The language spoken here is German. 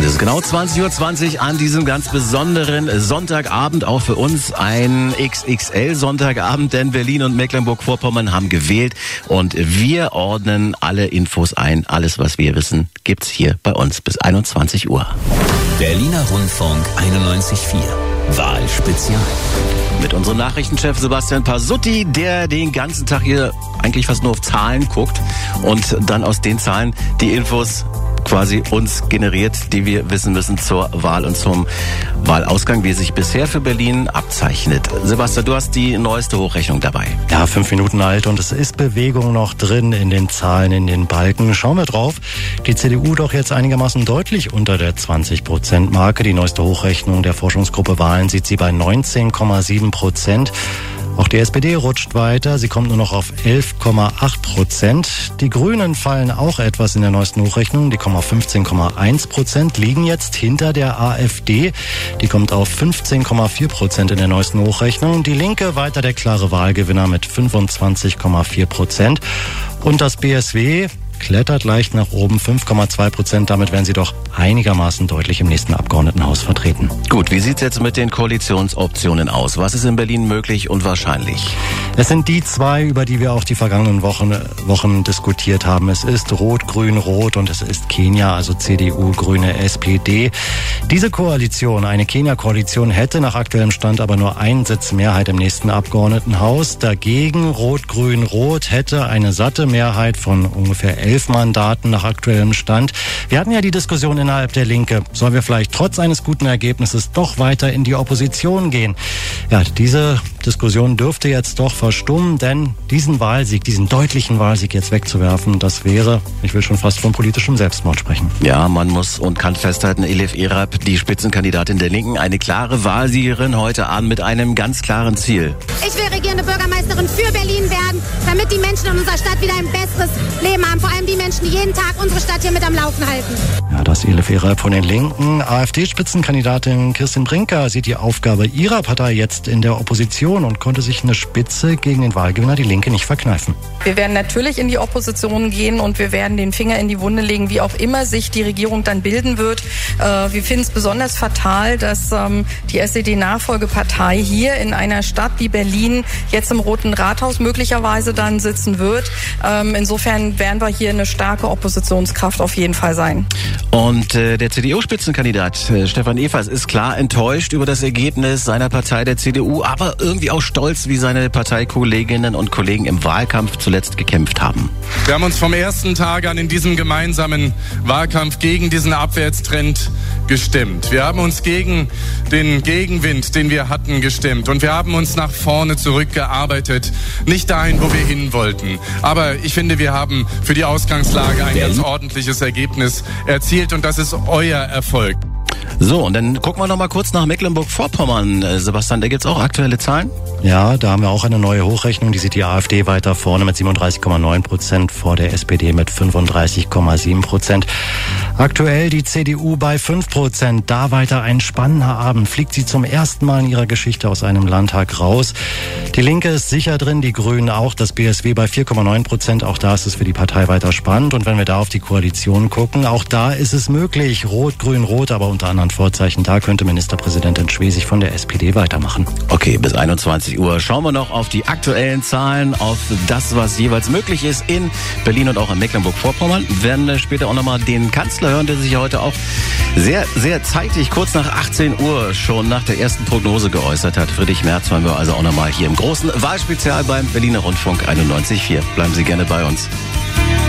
Es ist genau 20:20 Uhr an diesem ganz besonderen Sonntagabend, auch für uns ein XXL-Sonntagabend, denn Berlin und Mecklenburg-Vorpommern haben gewählt und wir ordnen alle Infos ein. Alles, was wir wissen, gibt's hier bei uns bis 21 Uhr. Berliner Rundfunk 91.4 Wahlspezial. Mit unserem Nachrichtenchef Sebastian Pasutti, der den ganzen Tag hier eigentlich fast nur auf Zahlen guckt und dann aus den Zahlen die Infos quasi uns generiert, die wir wissen müssen zur Wahl und zum Wahlausgang, wie es sich bisher für Berlin abzeichnet. Sebastian, du hast die neueste Hochrechnung dabei. Ja, 5 Minuten alt und es ist Bewegung noch drin in den Zahlen, in den Balken. Schauen wir drauf. Die CDU doch jetzt einigermaßen deutlich unter der 20%-Marke. Die neueste Hochrechnung der Forschungsgruppe Wahlen sieht sie bei 19,7%. Auch die SPD rutscht weiter. Sie kommt nur noch auf 11,8%. Die Grünen fallen auch etwas in der neuesten Hochrechnung. Die kommen auf 15,1%, liegen jetzt hinter der AfD. Die kommt auf 15,4% in der neuesten Hochrechnung. Die Linke weiter der klare Wahlgewinner mit 25,4%. Und das BSW klettert leicht nach oben, 5,2%. Damit werden sie doch einigermaßen deutlich im nächsten Abgeordnetenhaus vertreten. Gut, wie sieht's jetzt mit den Koalitionsoptionen aus? Was ist in Berlin möglich und wahrscheinlich? Es sind die zwei, über die wir auch die vergangenen Wochen diskutiert haben. Es ist Rot, Grün, Rot und es ist Kenia, also CDU, Grüne, SPD. Diese Koalition, eine Kenia-Koalition, hätte nach aktuellem Stand aber nur einen Sitz Mehrheit im nächsten Abgeordnetenhaus. Dagegen Rot, Grün, Rot hätte eine satte Mehrheit von ungefähr 11 Mandaten nach aktuellem Stand. Wir hatten ja die Diskussion innerhalb der Linke. Sollen wir vielleicht trotz eines guten Ergebnisses doch weiter in die Opposition gehen? Ja, diese Diskussion dürfte jetzt doch verstummen, denn diesen Wahlsieg, diesen deutlichen Wahlsieg jetzt wegzuwerfen, das wäre, ich will schon fast von politischem Selbstmord sprechen. Ja, man muss und kann festhalten, Elif Erab, die Spitzenkandidatin der Linken, eine klare Wahlsiegerin heute Abend mit einem ganz klaren Ziel. Ich will regierende Bürgermeisterin für Berlin werden, damit die Menschen in unserer Stadt wieder ein besseres Leben haben. Vor allem die Menschen, die jeden Tag unsere Stadt hier mit am Laufen halten. Ja, das Elif Erab von den Linken. AfD-Spitzenkandidatin Christian Brinker sieht die Aufgabe ihrer Partei jetzt in der Opposition und konnte sich eine Spitze gegen den Wahlgewinner, die Linke, nicht verkneifen. Wir werden natürlich in die Opposition gehen und wir werden den Finger in die Wunde legen, wie auch immer sich die Regierung dann bilden wird. Wir finden es besonders fatal, dass die SED-Nachfolgepartei hier in einer Stadt wie Berlin jetzt im Roten Rathaus möglicherweise dann sitzen wird. Insofern werden wir hier eine starke Oppositionskraft auf jeden Fall sein. Und der CDU-Spitzenkandidat Stefan Evers ist klar enttäuscht über das Ergebnis seiner Partei, der CDU, aber irgendwie auch stolz, wie seine Parteikolleginnen und Kollegen im Wahlkampf zuletzt gekämpft haben. Wir haben uns vom ersten Tag an in diesem gemeinsamen Wahlkampf gegen diesen Abwärtstrend gestimmt. Wir haben uns gegen den Gegenwind, den wir hatten, gestimmt. Und wir haben uns nach vorne zurückgearbeitet. Nicht dahin, wo wir hin wollten. Aber ich finde, wir haben für die Ausgangslage ein ganz ordentliches Ergebnis erzielt. Und das ist euer Erfolg. So, und dann gucken wir noch mal kurz nach Mecklenburg-Vorpommern. Sebastian, da gibt's auch aktuelle Zahlen? Ja, da haben wir auch eine neue Hochrechnung. Die sieht die AfD weiter vorne mit 37,9%, vor der SPD mit 35,7%. Aktuell die CDU bei 5%. Da weiter ein spannender Abend. Fliegt sie zum ersten Mal in ihrer Geschichte aus einem Landtag raus. Die Linke ist sicher drin, die Grünen auch. Das BSW bei 4,9%. Auch da ist es für die Partei weiter spannend. Und wenn wir da auf die Koalition gucken, auch da ist es möglich. Rot, Grün, Rot, aber unter anderen Vorzeichen. Da könnte Ministerpräsidentin Schwesig von der SPD weitermachen. Okay, bis 21 Uhr schauen wir noch auf die aktuellen Zahlen, auf das, was jeweils möglich ist in Berlin und auch in Mecklenburg-Vorpommern. Wir werden später auch nochmal den Kanzler hören, der sich heute auch sehr, sehr zeitig, kurz nach 18 Uhr schon nach der ersten Prognose geäußert hat. Friedrich Merz wollen wir also auch nochmal hier im großen Wahlspezial beim Berliner Rundfunk 91.4. Bleiben Sie gerne bei uns.